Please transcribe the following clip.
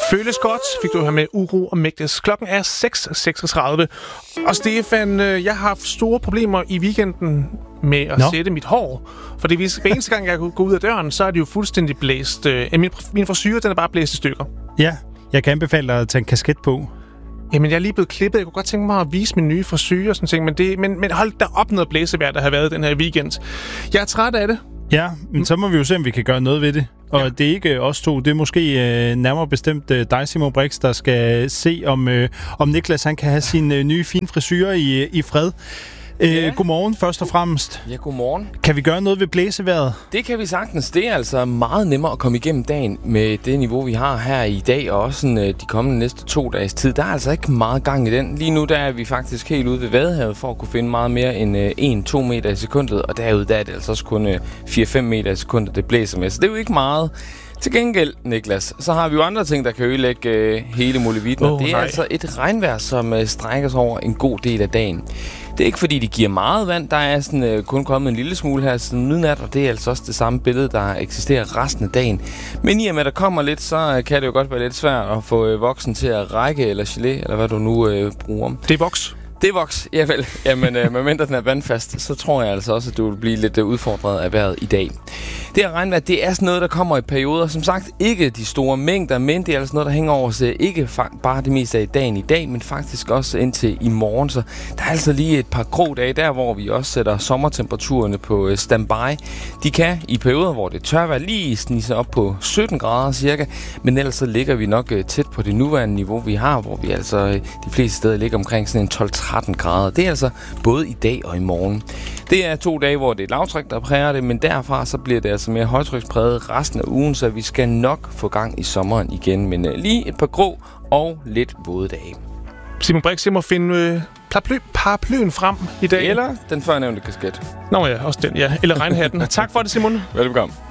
Føles godt, fik du her med Uro og Mægtes. Klokken er 6:36. Og Stefan, jeg har haft store problemer i weekenden med at sætte mit hår. Fordi hver eneste gang, jeg går ud af døren, så er det jo fuldstændig blæst. Min frisyre, den er bare blæst i stykker. Ja, jeg kan anbefale dig at tage en kasket på. Jamen, jeg er lige blevet klippet. Jeg kunne godt tænke mig at vise min nye frisyre og sådan ting. Men hold da op noget blæsevejr, der har været den her weekend. Jeg er træt af det. Ja, men så må vi jo se, om vi kan gøre noget ved det. Og det er ikke os to. Det er måske nærmere bestemt dig, Simon Brix, der skal se, om Niklas han kan have sin nye fine frisyre i fred. Godmorgen først og fremmest. Ja, godmorgen. Kan vi gøre noget ved blæsevejret? Det kan vi sagtens. Det er altså meget nemmere at komme igennem dagen med det niveau, vi har her i dag, og også de kommende næste 2 dages tid. Der er altså ikke meget gang i den. Lige nu der er vi faktisk helt ude ved Vadehavet for at kunne finde meget mere end 1-2 meter i sekundet, og derude der er det altså også kun 4-5 meter i sekundet, det blæser med. Så det er jo ikke meget. Til gengæld, Niklas, så har vi jo andre ting, der kan ødelægge hele muligheden. Det er altså et regnvejr, som strækker sig over en god del af dagen. Det er ikke fordi, de giver meget vand. Der er sådan, kun kommet en lille smule her siden midnat, og det er altså også det samme billede, der eksisterer resten af dagen. Men i og med, at der kommer lidt, så kan det jo godt være lidt svært at få voksen til at række eller gelé, eller hvad du nu bruger. Det er voks. Det er voks, ja vel. Jamen, medmindre den er vandfast, så tror jeg altså også, at du vil blive lidt udfordret af vejret i dag. Det her regnvejr, det er sådan noget, der kommer i perioder. Som sagt, ikke de store mængder, men det er altså noget, der hænger over sig. Ikke bare det meste af dagen i dag, men faktisk også indtil i morgen. Så der er altså lige et par grå dage der, hvor vi også sætter sommertemperaturerne på standby. De kan i perioder, hvor det tør være lige snige sig op på 17 grader cirka, men ellers så ligger vi nok tæt på det nuværende niveau, vi har, hvor vi altså de fleste steder ligger omkring sådan en 12-13 grader. Det er altså både i dag og i morgen. Det er 2 dage, hvor det er lavtryk, der præger det, men derfra så bliver det altså mere højtrykspræget resten af ugen, så vi skal nok få gang i sommeren igen. Men lige et par grå og lidt våde dage. Simon Brix, jeg må finde paraplyen frem i dag. Eller den førnævnte kasket. Nå ja, også den, ja. Eller regnhatten. Tak for det, Simon. Velbekomme.